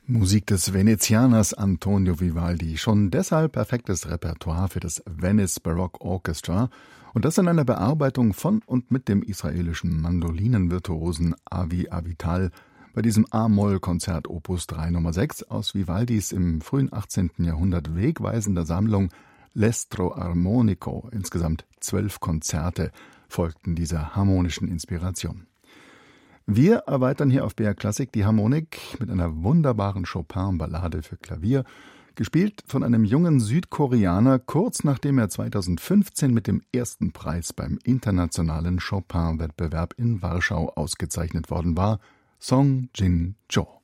Musik des Venezianers Antonio Vivaldi, schon deshalb perfektes Repertoire für das Venice Baroque Orchestra und das in einer Bearbeitung von und mit dem israelischen Mandolinenvirtuosen Avi Avital bei diesem A-Moll-Konzert Opus 3 Nummer 6 aus Vivaldis im frühen 18. Jahrhundert wegweisender Sammlung L'Estro Armonico. Insgesamt 12 Konzerte folgten dieser harmonischen Inspiration. Wir erweitern hier auf BR Klassik die Harmonik mit einer wunderbaren Chopin-Ballade für Klavier, gespielt von einem jungen Südkoreaner, kurz nachdem er 2015 mit dem ersten Preis beim internationalen Chopin-Wettbewerb in Warschau ausgezeichnet worden war, Song Jin-cho.